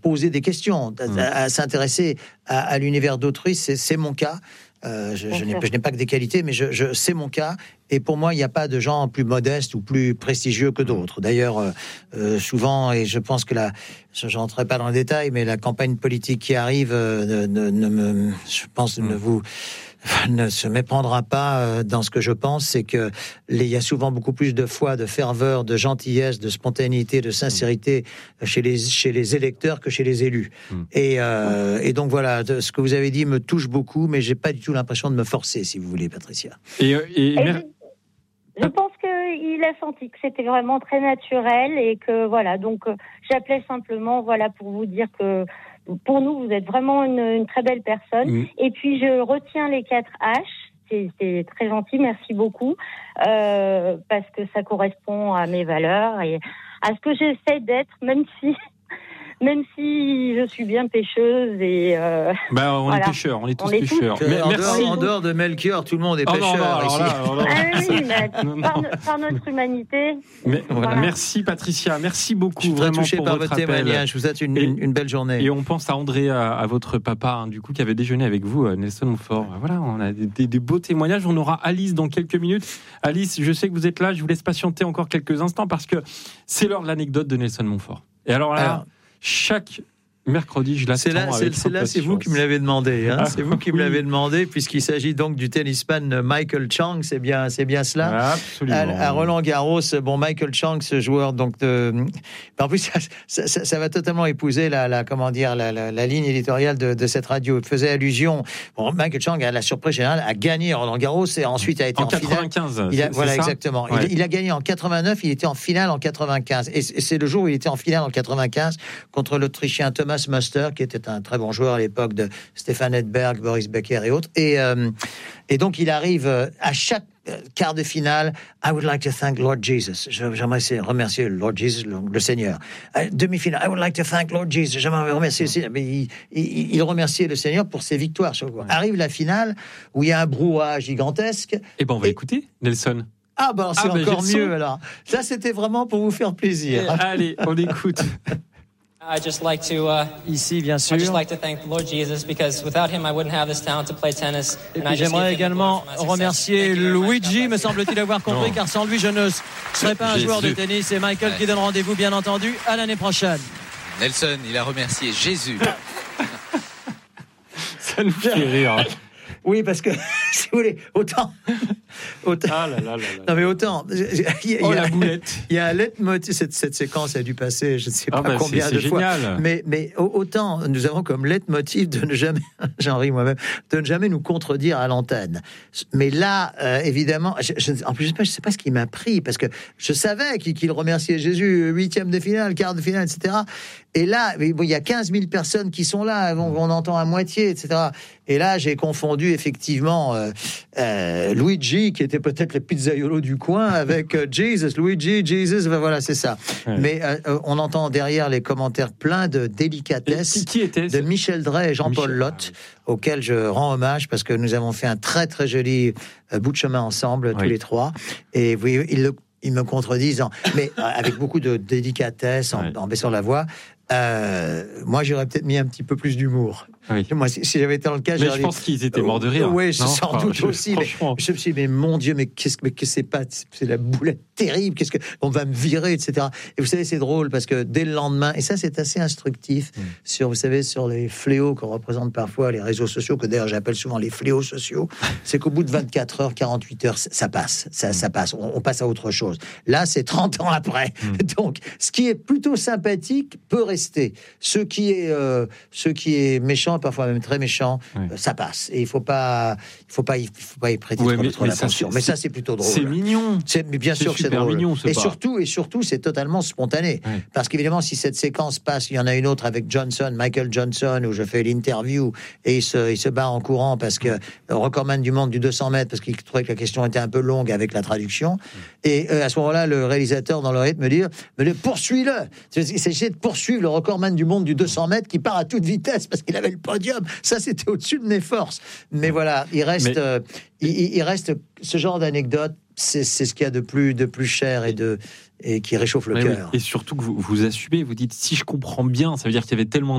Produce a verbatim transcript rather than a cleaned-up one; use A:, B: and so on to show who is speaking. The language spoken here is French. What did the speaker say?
A: poser des questions, à, à, à s'intéresser à, à l'univers d'autrui. C'est, c'est mon cas. Euh, je, je, n'ai, je n'ai pas que des qualités, mais je, je, c'est mon cas. Et pour moi, il n'y a pas de gens plus modestes ou plus prestigieux que d'autres. D'ailleurs, euh, euh, souvent, et je pense que la, je n'entrerai pas dans le détail, mais la campagne politique qui arrive, euh, ne, ne me, je pense, mmh. ne vous ne se méprendra pas dans ce que je pense, c'est que il y a souvent beaucoup plus de foi, de ferveur, de gentillesse, de spontanéité, de sincérité mmh. chez les chez les électeurs que chez les élus. Mmh. Et, euh, et donc voilà, ce que vous avez dit me touche beaucoup, mais j'ai pas du tout l'impression de me forcer, si vous voulez, Patricia.
B: Et, et, et
C: je, je pense qu'il a senti que c'était vraiment très naturel et que voilà, donc euh, j'appelais simplement voilà pour vous dire que pour nous, vous êtes vraiment une, une très belle personne. Mmh. Et puis, je retiens les quatre H. C'est, c'est très gentil, merci beaucoup. Euh, parce que ça correspond à mes valeurs et à ce que j'essaie d'être, même si... Même si je suis bien pêcheuse et euh,
B: bah on voilà. est pêcheurs, on est tous on pêcheurs.
A: Tous... Mais, en, merci. Dehors, en dehors de Melchior, tout le monde est oh pêcheur. Non, non, ici. Là, alors là.
C: Ah oui, mais par, par notre humanité.
B: Mais, voilà. Merci Patricia, merci beaucoup.
A: Je suis
B: vraiment
A: touché
B: pour
A: par
B: votre
A: votre témoignage. Je vous souhaite une, une, une belle journée.
B: Et on pense à André, à, à votre papa, hein, du coup, qui avait déjeuné avec vous, Nelson Montfort. Voilà, on a des, des, des beaux témoignages. On aura Alice dans quelques minutes. Alice, je sais que vous êtes là. Je vous laisse patienter encore quelques instants parce que c'est l'heure de l'anecdote de Nelson Montfort. Et alors là, alors, chaque mercredi, je l'attends.
A: C'est là, c'est, c'est là, c'est vous qui me l'avez demandé. Hein, c'est vous qui me l'avez demandé, puisqu'il s'agit donc du tennisman Michael Chang. C'est bien, c'est bien cela.
B: Absolument.
A: À, à Roland Garros, bon, Michael Chang, ce joueur, donc, de, en plus, ça, ça, ça, ça va totalement épouser la, la comment dire, la, la, la ligne éditoriale de, de cette radio. Il faisait allusion. Bon, Michael Chang, à la surprise générale, a gagné Roland Garros et ensuite a été en,
B: en quatre-vingt-quinze.
A: Finale. Il a,
B: c'est,
A: voilà,
B: c'est
A: exactement.
B: Ouais.
A: Il, il a gagné en quatre-vingt-neuf. Il était en finale en quatre-vingt-quinze. Et c'est le jour où il était en finale en quatre-vingt-quinze contre l'Autrichien Thomas Muster, qui était un très bon joueur à l'époque de Stefan Edberg, Boris Becker et autres. Et, euh, et donc, il arrive à chaque quart de finale. I would like to thank Lord Jesus. J'aimerais remercier Lord Jesus, le, le Seigneur. Demi-finale. I would like to thank Lord Jesus. J'aimerais remercier le Seigneur. Mais il, il, il remerciait le Seigneur pour ses victoires. Ouais. Arrive la finale où il y a un brouhaha gigantesque.
B: Et ben, on va et... écouter Nelson.
A: Ah ben, c'est ah, ben, encore mieux alors. Ça, c'était vraiment pour vous faire plaisir.
B: Et, allez, on écoute.
D: I just like to, uh,
E: Ici, bien sûr.
D: I just like to thank the Lord Jesus because without him I wouldn't have this talent to play tennis.
E: Et puis j'aimerais également remercier Luigi, me semble-t-il avoir compris, non. car sans lui je ne serais pas un Jésus. joueur de tennis. C'est Michael ouais. qui donne rendez-vous, bien entendu, à l'année prochaine.
F: Nelson, il a remercié Jésus.
B: Ça nous fait rire.
A: Oui, parce que, si vous voulez, autant... autant
B: ah là là là là.
A: Non, mais autant... Il y a,
B: oh, la boulette.
A: Il y a un leitmotiv... Cette, cette séquence a dû passer, je ne sais
B: ah
A: pas
B: bah
A: combien
B: c'est,
A: de
B: c'est
A: fois.
B: Génial.
A: Mais, mais autant, nous avons comme leitmotiv de ne jamais... J'en ris moi-même. De ne jamais nous contredire à l'antenne. Mais là, euh, évidemment... Je, je, en plus, je ne sais pas ce qui m'a pris, parce que je savais qu'il, qu'il remerciait Jésus, huitième de finale, quart de finale, et cetera. Et là, bon, il y a quinze mille personnes qui sont là, on, on entend à moitié, et cetera. Et là, j'ai confondu effectivement euh, euh, Luigi, qui était peut-être le pizzaiolo du coin, avec euh, Jesus, Luigi, Jesus, ben voilà, c'est ça. Ouais. Mais euh, on entend derrière les commentaires pleins de délicatesse
B: qui, qui était,
A: de Michel Drey et Jean-Paul Michel, Lotte, ah, oui. auxquels je rends hommage parce que nous avons fait un très très joli euh, bout de chemin ensemble, oui. tous les trois. Et vous voyez, ils, le, ils me contredisent, en, mais avec beaucoup de délicatesse, en, ouais. en baissant la voix. Euh, moi, j'aurais peut-être mis un petit peu plus d'humour.
B: Oui.
A: Moi, si, si j'avais été dans le cas,
B: mais je dit, pense qu'ils étaient morts de rire.
A: Euh, oui, sans enfin, doute
B: je,
A: aussi. Mais je me suis dit, mais mon Dieu, mais qu'est-ce que, mais qu'est-ce que c'est pas, c'est la boulette terrible. Qu'est-ce que, on va me virer, et cetera. Et vous savez, c'est drôle parce que dès le lendemain, et ça, c'est assez instructif mm. sur, vous savez, sur les fléaux qu'on représente parfois les réseaux sociaux, que d'ailleurs j'appelle souvent les fléaux sociaux. C'est qu'au bout de vingt-quatre heures, quarante-huit heures, ça passe, ça, mm. ça passe. On, on passe à autre chose. Là, c'est trente ans après. Mm. Donc, ce qui est plutôt sympathique peut rester. Ce qui est, euh, ce qui est méchant, parfois même très méchant, oui. euh, ça passe. Et il faut pas, il faut pas, il faut pas y prêter ouais, trop, mais, trop mais attention. Ça, mais ça, c'est plutôt drôle.
B: C'est mignon.
A: C'est, mais bien
B: c'est
A: sûr que c'est drôle.
B: Mignon,
A: et surtout, et surtout, c'est totalement spontané. Oui. Parce qu'évidemment, si cette séquence passe, il y en a une autre avec Johnson, Michael Johnson, où je fais l'interview et il se, il se bat en courant parce que le recordman du monde du deux cents mètres, parce qu'il trouvait que la question était un peu longue avec la traduction. Et euh, à ce moment-là, le réalisateur dans le rythme me dit, me dit poursuis-le. Il s'agissait de poursuivre le recordman du monde du deux cents mètres qui part à toute vitesse parce qu'il avait le podium. Ça, c'était au-dessus de mes forces. Mais voilà, il reste, Mais... euh, il, il reste ce genre d'anecdote c'est, c'est ce qu'il y a de plus, de plus cher et, de, et qui réchauffe le
B: ouais,
A: cœur.
B: Oui. Et surtout que vous, vous assumez, vous dites, si je comprends bien, ça veut dire qu'il y avait tellement